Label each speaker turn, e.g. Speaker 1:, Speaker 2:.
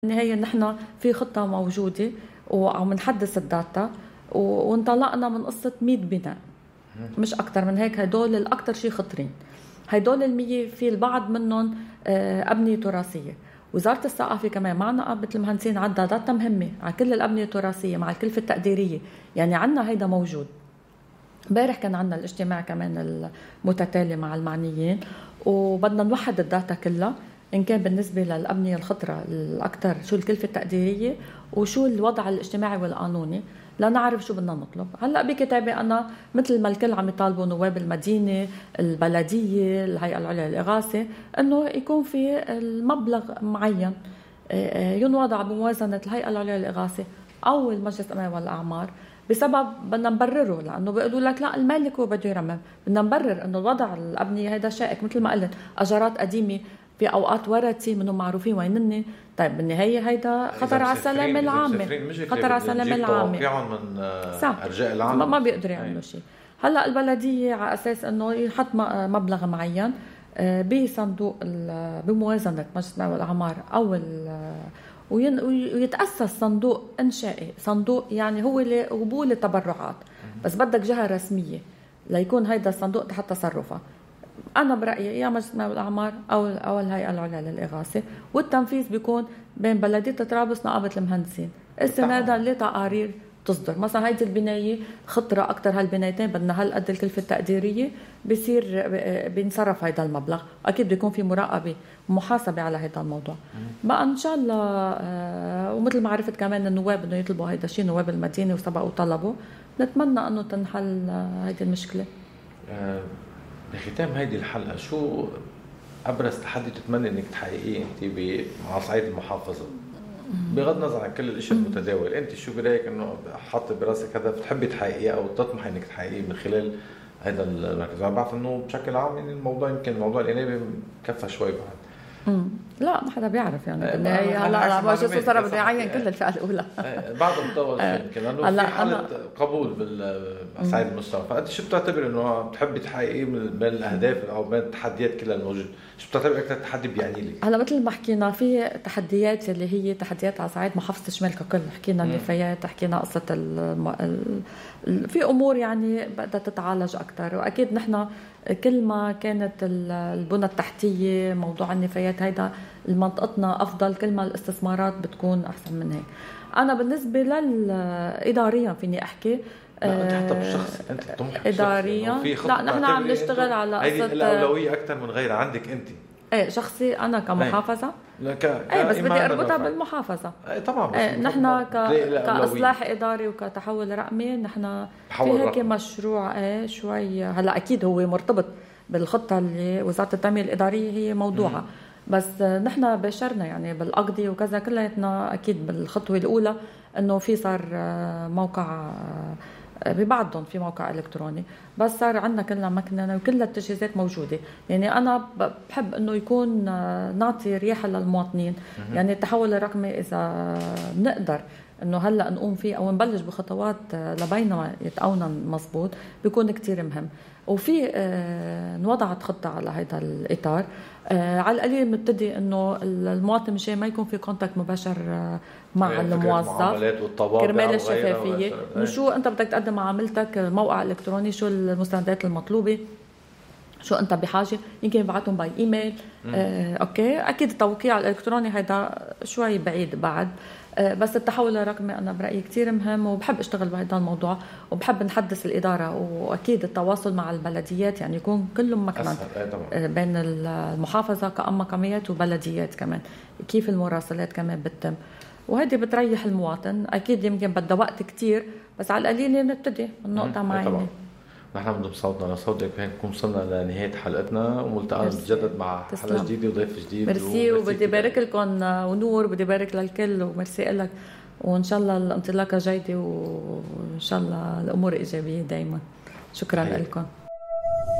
Speaker 1: بالنهاية نحن في خطة موجودة وعم نحدث الداتا وانطلقنا من قصة 100 بناء مش أكتر من هيك. هدول الأكتر شيء خطرين. هدول 100 في البعض منهم أبنية تراثية. وزارة الثقافة كمان معنا نقابة المهندسين عندها داتا مهمة على كل الأبنية التراثية مع الكلفة التقديرية، يعني عنا هيدا موجود. امبارح كان عنا الاجتماع كمان المتتالي مع المعنيين وبدنا نوحد الداتا كلها، إن كان بالنسبة للأبنية الخطرة الأكثر شو الكلفة التقديرية وشو الوضع الاجتماعي والقانوني لنعرف شو بدنا نطلب. هلأ بكتابة أنا مثل ما الكل عم يطالبوا نواب المدينة البلدية الهيئة العليا للإغاثة إنه يكون في المبلغ معين ينوضع بموازنة الهيئة العليا للإغاثة أو المجلس الأمني والأعمار، بسبب بدنا نبرره لأنه بيقولوا لك لا المالك هو بده يرمم. بدنا نبرر إنه الوضع الأبنية هيدا شائك مثل ما قلت، أجارات قديمة في أوقات ورثي منهم معروفين وينني. طيب بالنهاية هيدا خطر على السلامة العامة، خطر على السلامة العامة
Speaker 2: من أرجاء العالم
Speaker 1: ما بيقدروا يعملوا شيء. هلا البلدية على أساس إنه يحط مبلغ معين بصندوق بموازنة مجلس الأمني والأعمار أو ويتأسس صندوق إنشائي، صندوق يعني هو لقبول التبرعات، بس بدك جهة رسمية ليكون هيدا الصندوق تحت تصرفها. أنا برأيي يا مجلس الأمني والأعمار أو الهيئة العليا للإغاثة، والتنفيذ بيكون بين بلدية طرابلس نقابة المهندسين استنادا لتقارير تصدر. مثلا هيدي البناية خطرة أكتر، هالبنايتين بدنا هالقد الكلفة التقديرية، بيصير بينصرف هيدا المبلغ. أكيد بيكون في مراقبة ومحاسبة على هيدا الموضوع بقى إن شاء الله. ومثل ما عرفت كمان النواب إنه يطلبوا هيدا الشيء، نواب المدينة وسبقوا طلبوا، نتمنى إنه تنحل هيدي المشكلة.
Speaker 2: بختام هيدي الحلقة، شو أبرز تحدي تتمنى إنك تحققيه أنت على صعيد المحافظة بغض النظر عن كل الاشياء المتداول؟ أنت شو برأيك إنه حاطة براسك هدف تحبي تحققيه أو تطمحي إنك تحققيه من خلال هذا المركز؟ أنا بعرف إنه بشكل عام يعني الموضوع يمكن موضوع الإنابة كفى شوي بعد.
Speaker 1: لا ما حدا بيعرف يعني بالنهاية. هلا ما شو صار بدي أعين كل الفئة الأولى
Speaker 2: بعد مطول يمكن لأنه في حالة قبول بالصعيد المستوى. فأنت شو بتعتبر إنه بتحبي تحققيه من الأهداف أو من التحديات كلها الموجودة؟ شو بتعتبر أكثر تحدي بيعني لك؟
Speaker 1: هلا مثل ما حكينا في تحديات اللي هي تحديات على صعيد محافظة الشمال ككل، حكينا النفايات، حكينا قصة في أمور يعني بدها تتعالج أكثر. وأكيد نحن كل ما كانت البنى التحتية موضوع النفايات هيدا المنطقتنا أفضل، كل ما الاستثمارات بتكون أحسن من هيك. أنا بالنسبة إداريا فيني أحكي
Speaker 2: انت حتى بالشخص انت طموح
Speaker 1: إداريا. لا نحن عم نشتغل على
Speaker 2: قصة الأولوية أكثر من غيرها عندك أنت.
Speaker 1: ايه شخصي أنا كمحافظة ايه بس بدي أربطها بالمحافظة.
Speaker 2: طبعا
Speaker 1: نحن كإصلاح إداري وكتحول رقمي نحن في هيك مشروع شوي. هلا أكيد هو مرتبط بالخطة اللي وزارة التنمية الإدارية هي موضوعها، بس نحن باشرنا يعني بالأقضية وكذا كلياتنا أكيد بالخطوة الأولى إنه في صار موقع ببعضهم في موقع إلكتروني، بس صار عندنا كلنا مكننا وكل التجهيزات موجودة. يعني أنا بحب إنه يكون نعطي ريحة للمواطنين. يعني التحول الرقمي إذا بنقدر إنه هلأ نقوم فيه أو نبلش بخطوات لبينما يتقونا مزبوط بيكون كتير مهم. وفي نوضعت خطة على هذا الإطار. على القليل مبتدي إنه المواطن مشان ما يكون في كونتاكت مباشر مع الموظف كرمال الشفافية. شو أنت بدك تقدم معاملتك، موقع إلكتروني، شو المستندات المطلوبة، شو أنت بحاجة، يمكن يبعتهم باي إيميل. أوكي أكيد التوقيع الإلكتروني هيدا شوي بعيد بعد، بس التحول الرقمي أنا برأيي كتير مهم وبحب أشتغل بهذا الموضوع وبحب نحدث الإدارة. وأكيد التواصل مع البلديات يعني يكون كلهم مكمن بين المحافظة كمقاميات وبلديات كمان، كيف المراسلات كمان بتتم، وهذه بتريح المواطن. أكيد يمكن بدها وقت كتير بس على القليل نبتدي من نقطة معينة.
Speaker 2: نحن بنضم صوتنا لصوتك، هيك نكون وصلنا لنهاية حلقتنا وملتقانا بتجدد مع حلقة جديدة وضيف جديد.
Speaker 1: ميرسي وبدي بارك لكم ونور، بدي بارك للكل وميرسي لك، وإن شاء الله الانطلاقة جيدة وإن شاء الله الأمور إيجابية دايما. شكرا لكم.